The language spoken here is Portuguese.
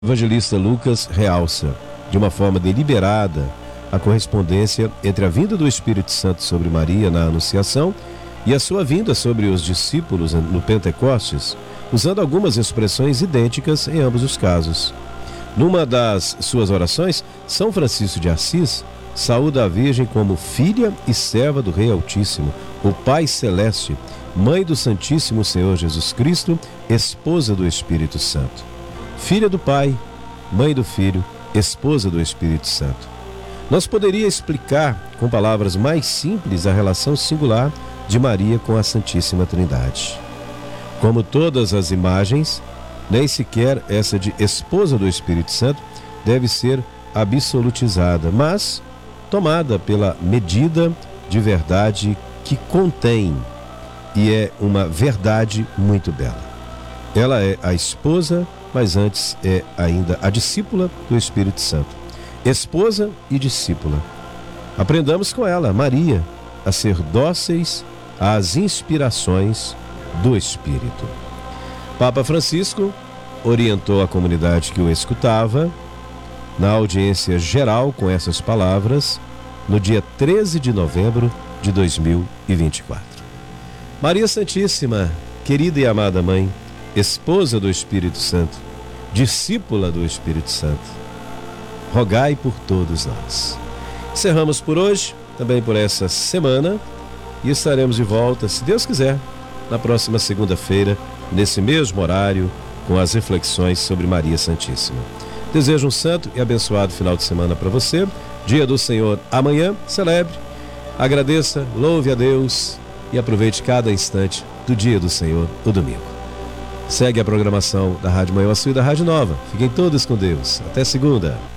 O evangelista Lucas realça, de uma forma deliberada, a correspondência entre a vinda do Espírito Santo sobre Maria na Anunciação e a sua vinda sobre os discípulos no Pentecostes, usando algumas expressões idênticas em ambos os casos. Numa das suas orações, São Francisco de Assis saúda a Virgem como filha e serva do Rei Altíssimo, o Pai Celeste, mãe do Santíssimo Senhor Jesus Cristo, esposa do Espírito Santo. Filha do Pai, mãe do Filho, esposa do Espírito Santo. Nós poderíamos explicar com palavras mais simples a relação singular de Maria com a Santíssima Trindade. Como todas as imagens, nem sequer essa de esposa do Espírito Santo deve ser absolutizada, mas tomada pela medida de verdade que contém, e é uma verdade muito bela. Ela é a esposa, mas antes é ainda a discípula do Espírito Santo. Esposa e discípula. Aprendamos com ela, Maria, a ser dóceis às inspirações do Espírito. Papa Francisco orientou a comunidade que o escutava na audiência geral com essas palavras no dia 13 de novembro de 2024. Maria Santíssima, querida e amada Mãe, esposa do Espírito Santo, discípula do Espírito Santo, rogai por todos nós. Encerramos por hoje, também por essa semana, e estaremos de volta, se Deus quiser, na próxima segunda-feira, nesse mesmo horário, com as reflexões sobre Maria Santíssima. Desejo um santo e abençoado final de semana para você. Dia do Senhor amanhã, celebre, agradeça, louve a Deus e aproveite cada instante do dia do Senhor, o domingo. Segue a programação da Rádio Manhã Sul e da Rádio Nova. Fiquem todos com Deus. Até segunda.